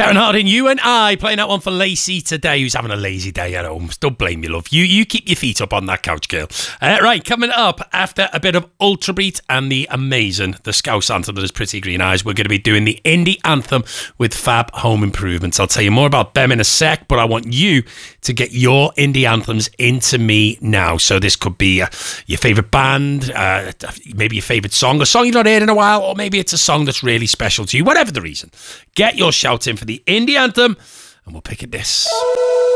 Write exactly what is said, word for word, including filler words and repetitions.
Karen Harding, you and I playing that one for Lacey today, who's having a lazy day at home. Don't blame you, love. You you keep your feet up on that couch, girl. Uh, right, coming up after a bit of Ultra Beat and the amazing The Scouse Anthem that is Pretty Green Eyes, we're going to be doing the indie anthem with Fab Home Improvements. I'll tell you more about them in a sec, but I want you to get your indie anthems into me now. So this could be uh, your favourite band, uh, maybe your favourite song, a song you've not heard in a while, or maybe it's a song that's really special to you, whatever the reason. Get your shout in for the indie anthem, and we'll pick at this.